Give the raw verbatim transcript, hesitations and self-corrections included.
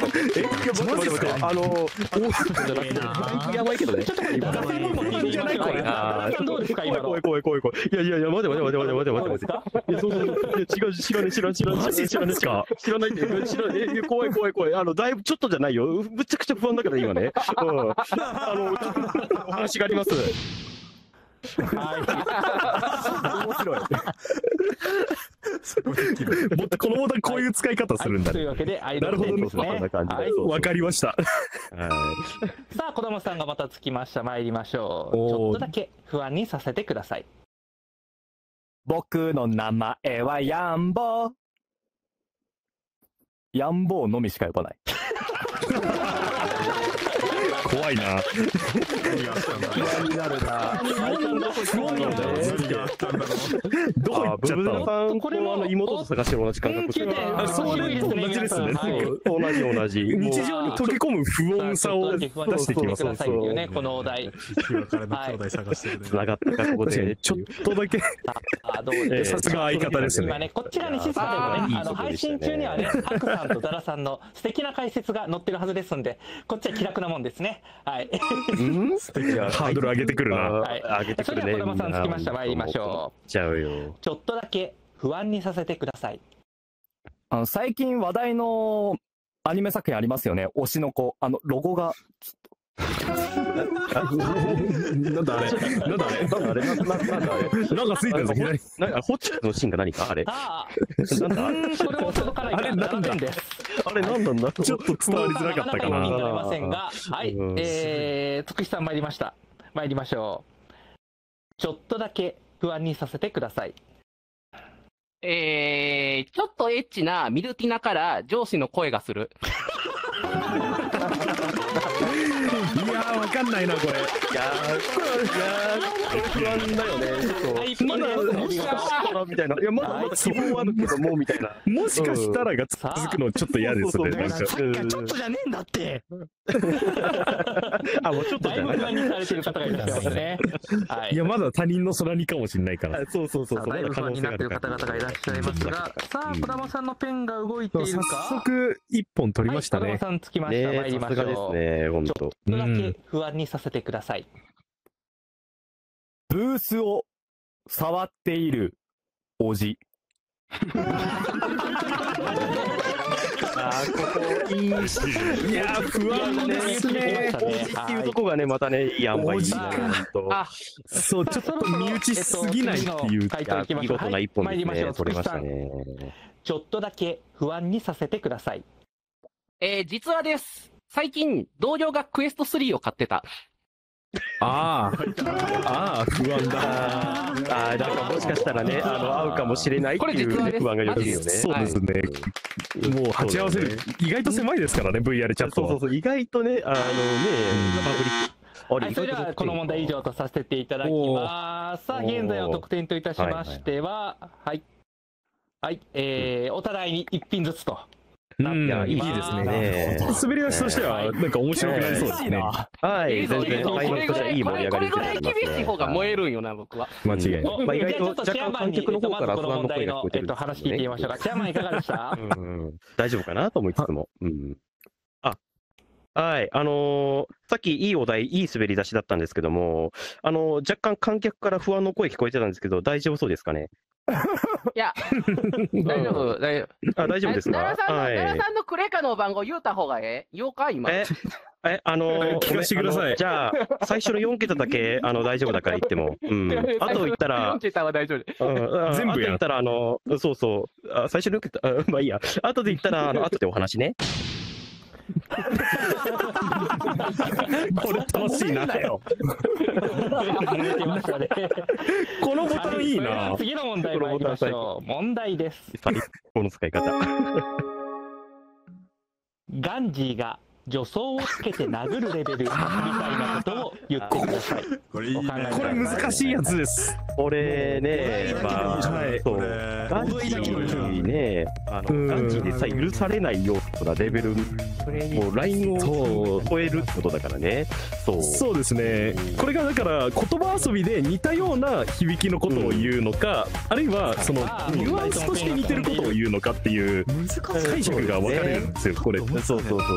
え、待って待って待って、あのー、大きくじゃなくて、やばいけどね。ちょっと待って、ダサいもんじゃないこれ。あー、どうですか今の。怖い怖い怖い怖い。いやいやいや、待て待て待て待て待て待て待て。いや、そうそうそう。いや、違う、知らない知らない知らない知らない知らない知らないって知らない。え、怖い怖い怖い。あの、だいぶちょっとじゃないよ。むちゃくちゃ不安だから今ね。うん。あの、ちょっとお話があります。はい。面白い。もっとこのボタンこういう使い方するんだね。というわけで、なるほどね。わかりました。 さあ、子供さんがまたつきました。参りましょう。ちょっとだけ不安にさせてください。 僕の名前はヤンボー。ヤンボーのみしか呼ばない。 怖いな。不安になるな。不安なんだよ。何があったんだろう。どこ行っちゃったの？これもあの妹と探してる同じ感覚。そうね、同じですね。同じ同じ。日常に溶け込む不穏さを出してきます。 そうね、このお題。 繋がったかここでちょっとだけ。さすが相方ですね。 今ね、こちらにシステムね、あの配信中にはね、ハクさんとダラさんの素敵な解説が載ってるはずですんで、こっちは気楽なもんですね。はい。 素敵なハードル上げてくるな。 上げてくるね。それでは子供さんつきました。参りましょう。 ちゃうよ。 ちょっとだけ不安にさせてください。 あの最近話題のアニメ作品ありますよね。推しの子、あのロゴが。 なんだあれなんだあれなんだあれなんだあれなんかついてるぞ左。なんかホッチのシーンが何かあれ。 なんだ。これも届かないからななてんです。 あれなんなんだ。ちょっと伝わりづらかったかな。 ませんが、はい、えー、つくしさん参りました。参りましょう。ちょっとだけ不安にさせてください。 えー、ちょっとエッチなミルティナから上司の声がする。 いやー、わかんないな、これ。いやー、いやー、不安だよね。ちょっと、まだ、もしかしたら、みたいな。いや、まだまだ希望あるけども、みたいな。もしかしたらが続くのちょっと嫌ですね。なんか。 ちょっとじゃねえんだって。 あ、もうちょっとじゃない。 だいぶ不安にされてる方がいらっしゃいますね。 いや、まだ他人の空にかもしれないから。そうそうそう。 だいぶ不安になってる方々がいらっしゃいますが、さあ、児玉さんのペンが動いているか。 早速、一本取りましたね。 児玉さんつきました。参りましょう。 さすがですね、本当。 ちょっとだけ不安にさせてください。 ブースを触っているおじ。 あー、ここいいし。いやー、不安ですね。おじっていうとこがね、またね、いい塩梅。あ、そう、ちょっと身内すぎないっていう、見事な一本ですね。取れましたね。 ちょっとだけ不安にさせてください。 えー、実はです。最近、同僚がクエストスリーを買ってた。 ああ、ああ、不安だ。ああ、なんかもしかしたらね、あの、合うかもしれないっていう不安がよぎるよね。そうですね。もう、鉢合わせる。意外と狭いですからね、ブイアール チャットは。そうそうそう、意外とね、あのね、 パブリック。はい、それではこの問題以上とさせていただきます。さあ、現在の得点といたしましては、はい。はい、えー、お互いにいち品ずつと。 いや、いいですね。滑り出しとしては、なんか面白くなりそうですね。はい、全然、開幕としてはいい盛り上がりこれぐらい厳しい方が燃えるんよな、僕は。 間違いない。まあ、意外と若干観客の方から不安の声が聞こえてる。 話聞いてみましょうか。チェアマンいかがでした？ 大丈夫かなと思いつつも。あ、はい、あの、さっきいいお題、いい滑り出しだったんですけども、あの、若干観客から不安の声聞こえてたんですけど、大丈夫そうですかね？ いや、大丈夫、大丈夫。 あ、大丈夫ですか？ 奈良さんのクレカの番号言うた方がええ？言おうか、今。 え、え、あの、聞かせてください。じゃあ、最初のよん桁だけ、あの、大丈夫だから言っても。うん。あと言ったら、 よん桁は大丈夫。全部言ったら、あの、そうそう、最初のよん桁、まあいいや。あとで言ったら、あの、後でお話ね。これ楽しいなよ。このボタンいいな。 次の問題参りましょう。問題です。 この使い方。 ガンジーが助走をつけて殴るレベルみたいなことを言ってください。 これいいね。これ難しいやつです。これね、まあ、はい、そう。ガンジーね、あの、ガンジーでさえ許されないようなレベル、もうラインを超えるってことだからね。そう。そうですね。これがだから言葉遊びで似たような響きのことを言うのか、あるいはそのニュアンスとして似てることを言うのかっていう解釈が分かれるんですよ。これ。そうそうそう。